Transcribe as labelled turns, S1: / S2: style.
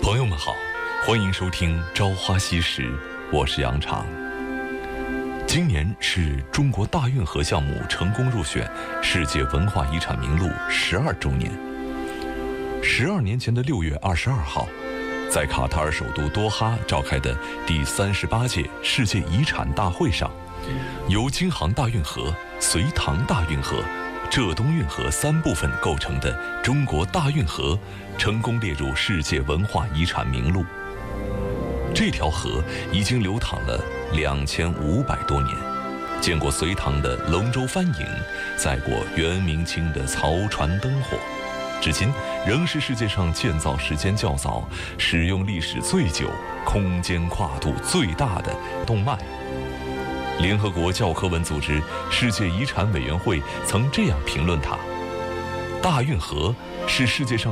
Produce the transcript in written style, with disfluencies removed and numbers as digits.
S1: 朋友们好，欢迎收听《朝花夕拾》，我是杨常。今年是中国大运河项目成功入选世界文化遗产名录12周年。12年前的6月22号，在卡塔尔首都多哈召开的第38届世界遗产大会上，由京杭大运河、隋唐大运河、浙东运河3部分构成的中国大运河成功列入世界文化遗产名录。这条河已经流淌了2500多年，见过隋唐的龙舟翻影，载过元明清的漕船灯火，至今仍是世界上建造时间较早、使用历史最久、空间跨度最大的动脉。联合国教科文组织世界遗产委员会曾这样评论它：大运河是世界上